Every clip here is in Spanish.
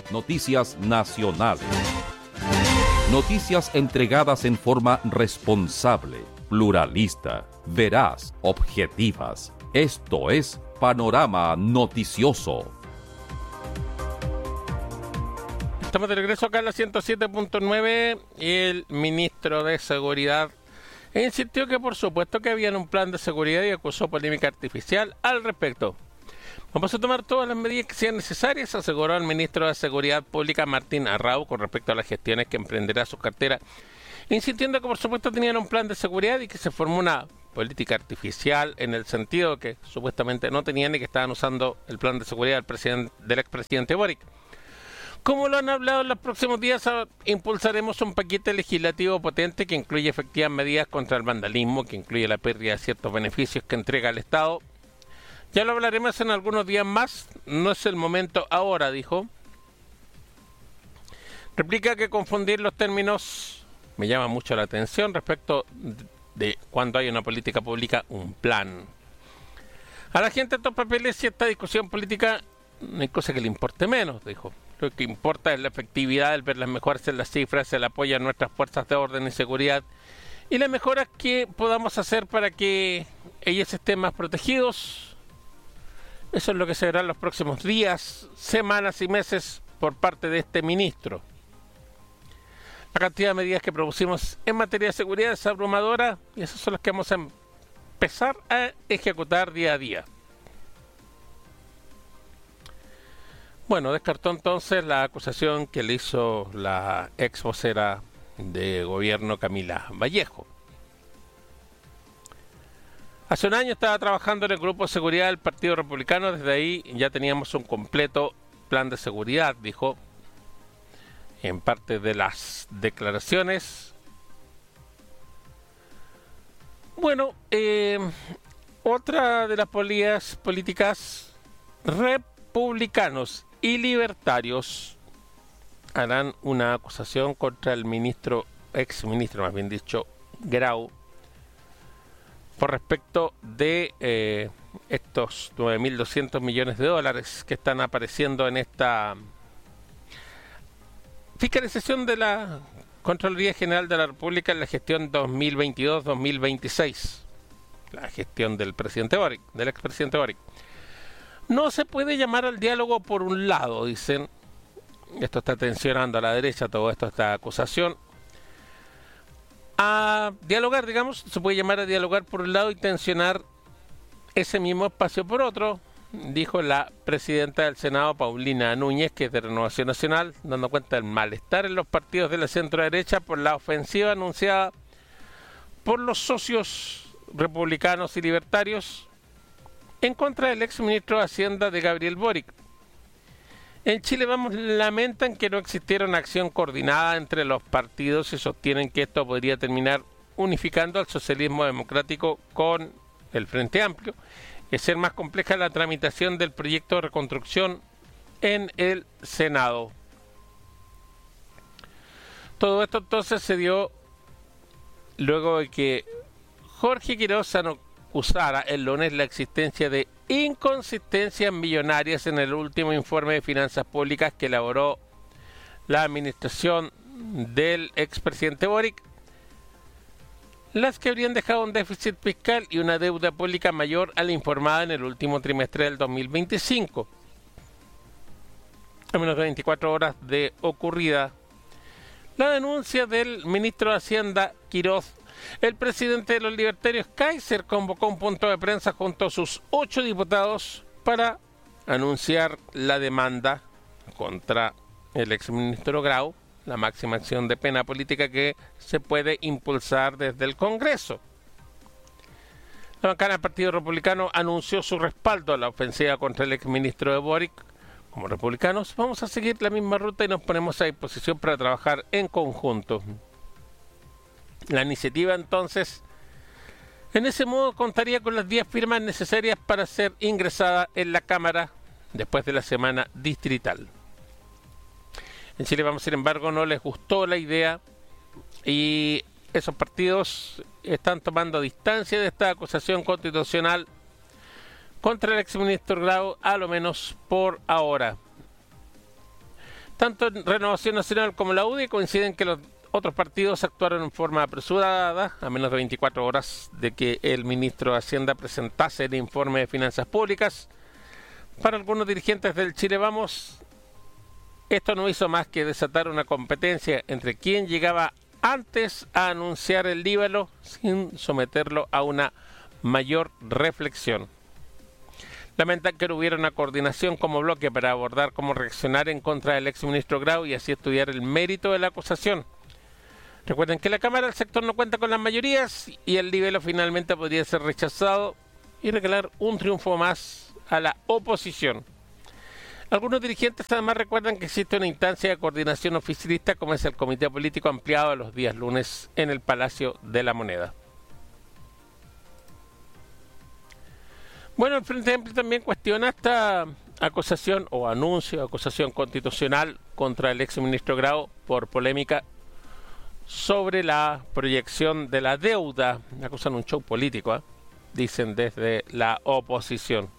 Noticias Nacionales. Noticias entregadas en forma responsable, pluralista, veraz, objetivas. Esto es Panorama Noticioso. Estamos de regreso acá en la 107.9 y el ministro de Seguridad insistió que por supuesto que había un plan de seguridad y acusó polémica artificial al respecto. Vamos a tomar todas las medidas que sean necesarias, aseguró el ministro de Seguridad Pública Martín Arrau con respecto a las gestiones que emprenderá su cartera, insistiendo que por supuesto tenían un plan de seguridad y que se formó una política artificial en el sentido que supuestamente no tenían y que estaban usando el plan de seguridad del expresidente Boric. Como lo han hablado en los próximos días, impulsaremos un paquete legislativo potente que incluye efectivas medidas contra el vandalismo, que incluye la pérdida de ciertos beneficios que entrega el Estado. Ya lo hablaremos en algunos días más, no es el momento ahora, dijo. Replica que confundir los términos me llama mucho la atención respecto de cuando hay una política pública, un plan. A la gente estos papeles y esta discusión política no hay cosa que le importe menos, dijo. Lo que importa es la efectividad, el ver las mejoras en las cifras, el apoyo a nuestras fuerzas de orden y seguridad y las mejoras que podamos hacer para que ellos estén más protegidos. Eso es lo que se verá en los próximos días, semanas y meses por parte de este ministro. La cantidad de medidas que propusimos en materia de seguridad es abrumadora y esas son las que vamos a empezar a ejecutar día a día. Bueno, descartó entonces la acusación que le hizo la ex vocera de gobierno Camila Vallejo. Hace un año estaba trabajando en el grupo de seguridad del Partido Republicano, desde ahí ya teníamos un completo plan de seguridad, dijo, en parte de las declaraciones. Bueno, otra de las políticas, republicanos y libertarios harán una acusación contra el ex ministro más bien dicho, Grau, por respecto de estos 9.200 millones de dólares que están apareciendo en esta fiscalización de la Contraloría General de la República en la gestión 2022-2026, la gestión del presidente Boric, del expresidente Boric. No se puede llamar al diálogo por un lado, dicen, esto está tensionando a la derecha, todo esto, esta acusación, a dialogar, digamos, se puede llamar a dialogar por un lado y tensionar ese mismo espacio por otro, dijo la presidenta del Senado, Paulina Núñez, que es de Renovación Nacional, dando cuenta del malestar en los partidos de la centro-derecha por la ofensiva anunciada por los socios republicanos y libertarios en contra del ex ministro de Hacienda de Gabriel Boric. En Chile Vamos lamentan que no existiera una acción coordinada entre los partidos y sostienen que esto podría terminar unificando al socialismo democrático con el Frente Amplio y ser más compleja la tramitación del proyecto de reconstrucción en el Senado. Todo esto entonces se dio luego de que Jorge Quiroz acusara el lunes la existencia de inconsistencias millonarias en el último informe de finanzas públicas que elaboró la administración del expresidente Boric, las que habrían dejado un déficit fiscal y una deuda pública mayor a la informada en el último trimestre del 2025. A menos de 24 horas de ocurrida la denuncia del ministro de Hacienda, Quiroz, el presidente de los libertarios, Kaiser, convocó un punto de prensa junto a sus 8 diputados para anunciar la demanda contra el exministro Grau, la máxima acción de pena política que se puede impulsar desde el Congreso. La bancada del Partido Republicano anunció su respaldo a la ofensiva contra el exministro de Boric. Como republicanos vamos a seguir la misma ruta y nos ponemos a disposición para trabajar en conjunto. La iniciativa entonces, en ese modo, contaría con las 10 firmas necesarias para ser ingresada en la Cámara después de la semana distrital. En Chile Vamos, sin embargo, no les gustó la idea y esos partidos están tomando distancia de esta acusación constitucional contra el exministro Grau, a lo menos por ahora. Tanto Renovación Nacional como la UDI coinciden que los otros partidos actuaron en forma apresurada, a menos de 24 horas de que el ministro de Hacienda presentase el informe de Finanzas Públicas. Para algunos dirigentes del Chile Vamos, esto no hizo más que desatar una competencia entre quien llegaba antes a anunciar el líbalo sin someterlo a una mayor reflexión. Lamentan que no hubiera una coordinación como bloque para abordar cómo reaccionar en contra del exministro Grau y así estudiar el mérito de la acusación. Recuerden que en la Cámara del sector no cuenta con las mayorías y el líbalo finalmente podría ser rechazado y regalar un triunfo más a la oposición. Algunos dirigentes además recuerdan que existe una instancia de coordinación oficialista como es el Comité Político ampliado a los días lunes en el Palacio de la Moneda. Bueno, el Frente Amplio también cuestiona esta acusación o anuncio, acusación constitucional contra el exministro Grau por polémica sobre la proyección de la deuda. Acusan un show político, dicen desde la oposición.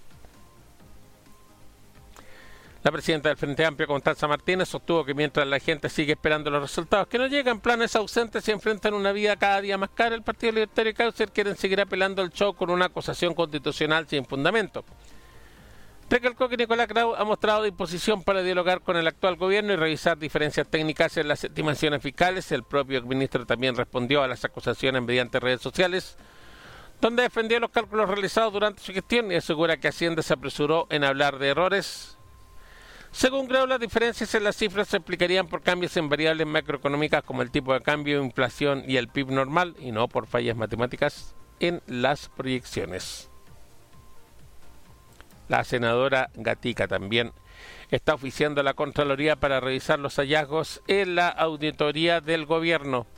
La presidenta del Frente Amplio, Constanza Martínez, sostuvo que mientras la gente sigue esperando los resultados que no llegan, planes ausentes y enfrentan una vida cada día más cara, el Partido Libertario y Caucer quieren seguir apelando al show con una acusación constitucional sin fundamento. Recalcó que Nicolás Grau ha mostrado disposición para dialogar con el actual gobierno y revisar diferencias técnicas en las estimaciones fiscales. El propio ministro también respondió a las acusaciones mediante redes sociales, donde defendió los cálculos realizados durante su gestión y asegura que Hacienda se apresuró en hablar de errores. Según Grau, las diferencias en las cifras se explicarían por cambios en variables macroeconómicas como el tipo de cambio, inflación y el PIB normal, y no por fallas matemáticas en las proyecciones. La senadora Gatica también está oficiando a la Contraloría para revisar los hallazgos en la auditoría del gobierno.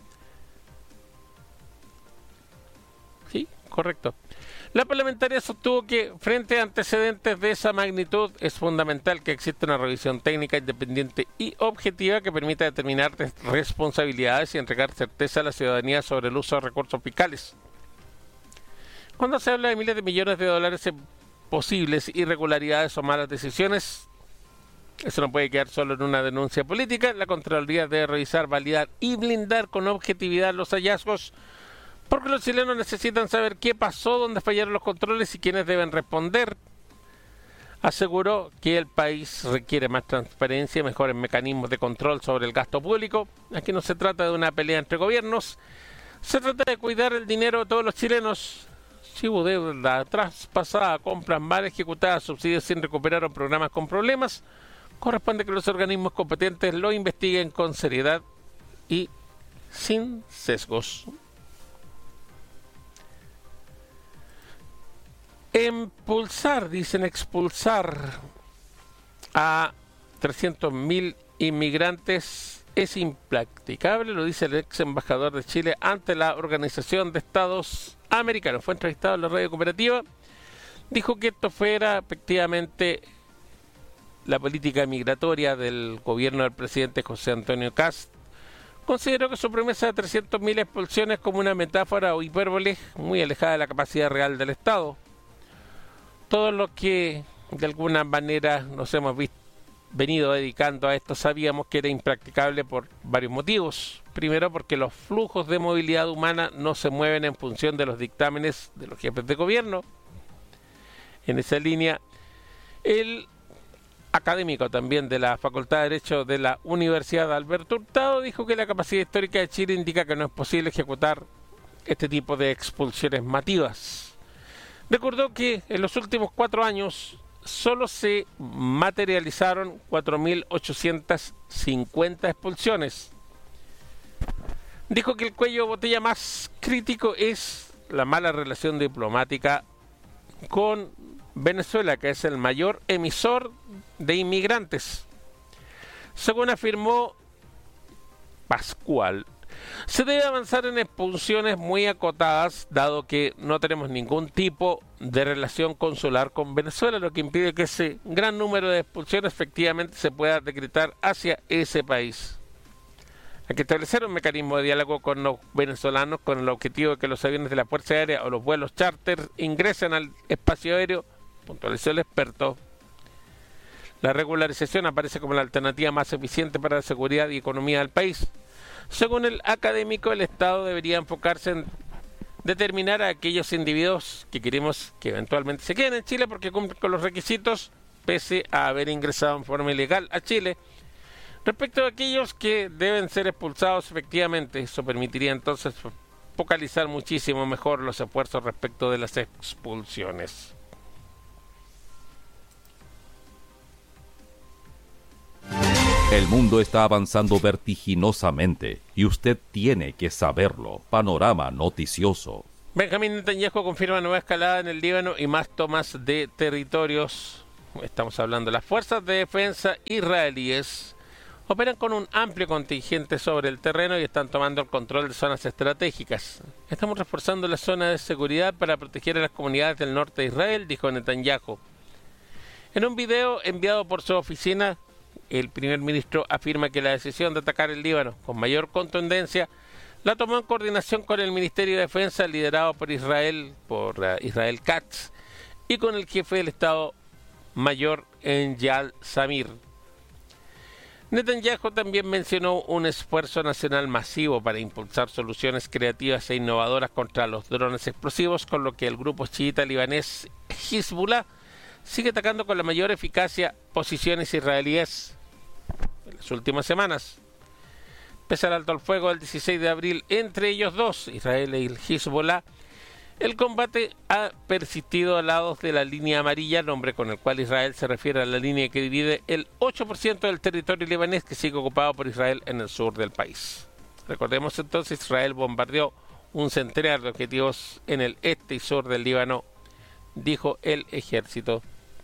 Sí, correcto. La parlamentaria sostuvo que frente a antecedentes de esa magnitud es fundamental que exista una revisión técnica independiente y objetiva que permita determinar responsabilidades y entregar certeza a la ciudadanía sobre el uso de recursos fiscales. Cuando se habla de miles de millones de dólares en posibles irregularidades o malas decisiones, eso no puede quedar solo en una denuncia política. La Contraloría debe revisar, validar y blindar con objetividad los hallazgos, porque los chilenos necesitan saber qué pasó, dónde fallaron los controles y quiénes deben responder. Aseguró que el país requiere más transparencia y mejores mecanismos de control sobre el gasto público. Aquí no se trata de una pelea entre gobiernos, se trata de cuidar el dinero de todos los chilenos. Si hubo deuda traspasada, compras mal ejecutadas, subsidios sin recuperar o programas con problemas, corresponde que los organismos competentes lo investiguen con seriedad y sin sesgos. Expulsar a 300.000 inmigrantes es impracticable, lo dice el ex embajador de Chile ante la Organización de Estados Americanos. Fue entrevistado en la radio cooperativa, dijo que esto fuera efectivamente la política migratoria del gobierno del presidente José Antonio Kast. Consideró que su promesa de 300.000 expulsiones como una metáfora o hipérbole muy alejada de la capacidad real del Estado. Todos los que de alguna manera nos hemos venido dedicando a esto sabíamos que era impracticable por varios motivos. Primero, porque los flujos de movilidad humana no se mueven en función de los dictámenes de los jefes de gobierno. En esa línea, el académico también de la Facultad de Derecho de la Universidad Alberto Hurtado dijo que la capacidad histórica de Chile indica que no es posible ejecutar este tipo de expulsiones masivas. Recordó que en los últimos 4 años solo se materializaron 4.850 expulsiones. Dijo que el cuello de botella más crítico es la mala relación diplomática con Venezuela, que es el mayor emisor de inmigrantes. Según afirmó Pascual, se debe avanzar en expulsiones muy acotadas, dado que no tenemos ningún tipo de relación consular con Venezuela, lo que impide que ese gran número de expulsiones efectivamente se pueda decretar hacia ese país. Hay que establecer un mecanismo de diálogo con los venezolanos con el objetivo de que los aviones de la Fuerza Aérea o los vuelos charter ingresen al espacio aéreo, puntualizó el experto. La regularización aparece como la alternativa más eficiente para la seguridad y economía del país. Según el académico, el Estado debería enfocarse en determinar a aquellos individuos que queremos que eventualmente se queden en Chile porque cumplen con los requisitos, pese a haber ingresado en forma ilegal a Chile. Respecto a aquellos que deben ser expulsados efectivamente, eso permitiría entonces focalizar muchísimo mejor los esfuerzos respecto de las expulsiones. El mundo está avanzando vertiginosamente y usted tiene que saberlo. Panorama noticioso. Benjamín Netanyahu confirma nueva escalada en el Líbano y más tomas de territorios. Estamos hablando de las fuerzas de defensa israelíes. Operan con un amplio contingente sobre el terreno y están tomando el control de zonas estratégicas. Estamos reforzando la zona de seguridad para proteger a las comunidades del norte de Israel, dijo Netanyahu. En un video enviado por su oficina, el primer ministro afirma que la decisión de atacar el Líbano con mayor contundencia la tomó en coordinación con el Ministerio de Defensa liderado por Israel Katz y con el jefe del Estado Mayor Eyal Zamir. Netanyahu también mencionó un esfuerzo nacional masivo para impulsar soluciones creativas e innovadoras contra los drones explosivos, con lo que el grupo chiita libanés Hezbollah sigue atacando con la mayor eficacia posiciones israelíes en las últimas semanas. Pese al alto al fuego del 16 de abril entre ellos dos, Israel y el Hezbollah, el combate ha persistido a lados de la línea amarilla, nombre con el cual Israel se refiere a la línea que divide el 8% del territorio libanés que sigue ocupado por Israel en el sur del país. Recordemos entonces, Israel bombardeó un centenar de objetivos en el este y sur del Líbano, dijo el ejército.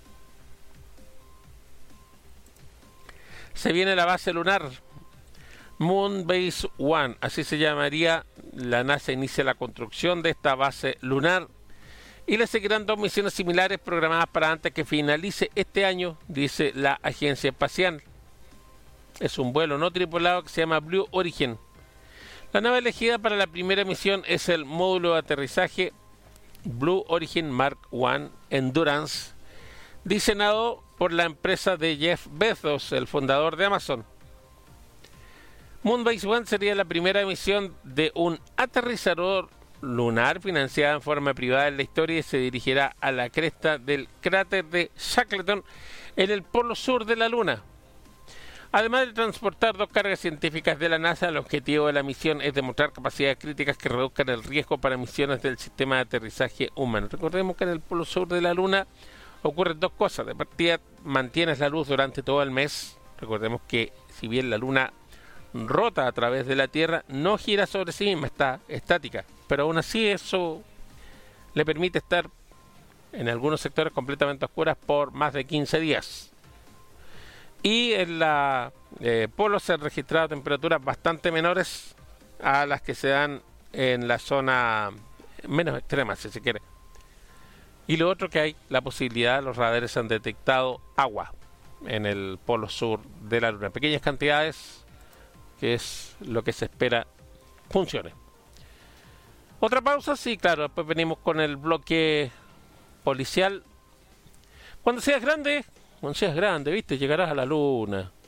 Se viene la base lunar Moon Base One, así se llamaría. La NASA inicia la construcción de esta base lunar y le seguirán 2 misiones similares programadas para antes que finalice este año, dice la agencia espacial. Es un vuelo no tripulado que se llama Blue Origin. La nave elegida para la primera misión es el módulo de aterrizaje Blue Origin Mark I Endurance, diseñado por la empresa de Jeff Bezos, el fundador de Amazon. Moonbase One sería la primera misión de un aterrizador lunar financiada en forma privada en la historia y se dirigirá a la cresta del cráter de Shackleton en el polo sur de la Luna. Además de transportar 2 cargas científicas de la NASA, el objetivo de la misión es demostrar capacidades críticas que reduzcan el riesgo para misiones del sistema de aterrizaje humano. Recordemos que en el polo sur de la Luna ocurren 2 cosas. De partida, mantienes la luz durante todo el mes. Recordemos que si bien la Luna rota a través de la Tierra, no gira sobre sí misma, está estática, pero aún así eso le permite estar en algunos sectores completamente oscuras por más de 15 días. Y en la polo se han registrado temperaturas bastante menores a las que se dan en la zona menos extrema, si se quiere. Y lo otro que hay, la posibilidad, los radares han detectado agua en el polo sur de la Luna, pequeñas cantidades, que es lo que se espera funcione. Otra pausa, sí, claro, después venimos con el bloque policial. Cuando seas grande, viste, llegarás a la Luna.